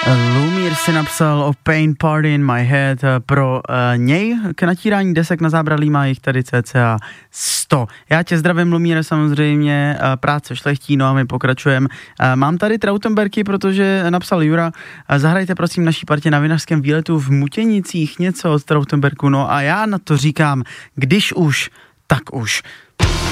Lumír si napsal o Pain Party in My Head. Pro něj k natírání desek na zábradlí má jich tady cca 100. Já tě zdravím, Lumíre, samozřejmě, práce šlechtí, no a my pokračujeme. Mám tady Trautenberky, protože napsal Jura, zahrajte prosím naší partě na vinařském výletu v Mutěnicích něco od Trautenberku, no a já na to říkám, když už, tak už.